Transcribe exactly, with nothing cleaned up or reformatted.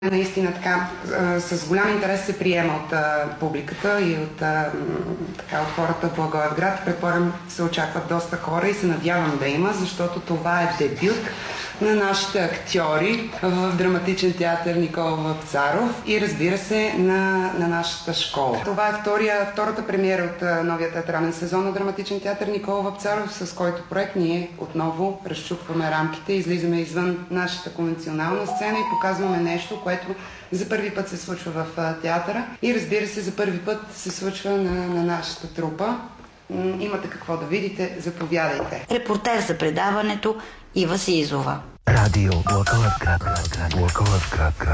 Наистина така, с голям интерес се приема от а, публиката и от, а, така, от хората в Благоевград. Предполагам, се очакват доста хора и се надявам да има, защото това е дебют на нашите актьори в Драматичен театър Никола Вапцаров и, разбира се, на, на нашата школа. Това е втория, втората премиера от а, новия театрален сезон на Драматичен театър Никола Вапцаров, с който проект ние отново разчупваме рамките, излизаме извън нашата конвенционална сцена и показваме нещо, което за първи път се случва в а, театъра и, разбира се, за първи път се случва на, на нашата трупа. Имате какво да видите, заповядайте. Репортер за предаването Ива Сизова. Радио Благоевград.